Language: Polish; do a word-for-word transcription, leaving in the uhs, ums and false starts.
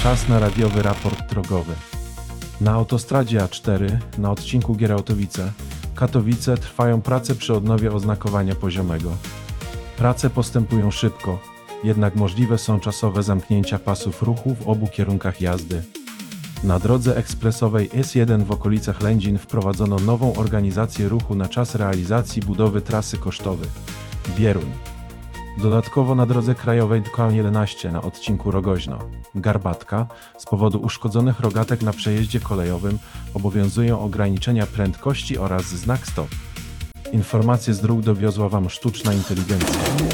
Czas na radiowy raport drogowy. Na autostradzie A cztery, na odcinku Gierałtowice-Katowice trwają prace przy odnowie oznakowania poziomego. Prace postępują szybko, jednak możliwe są czasowe zamknięcia pasów ruchu w obu kierunkach jazdy. Na drodze ekspresowej S jeden w okolicach Lędzin wprowadzono nową organizację ruchu na czas realizacji budowy trasy kosztowej Bieruń. Dodatkowo na drodze krajowej K jedenaście na odcinku Rogoźno-Garbatka z powodu uszkodzonych rogatek na przejeździe kolejowym obowiązują ograniczenia prędkości oraz znak stop. Informacje z dróg dowiozła Wam sztuczna inteligencja.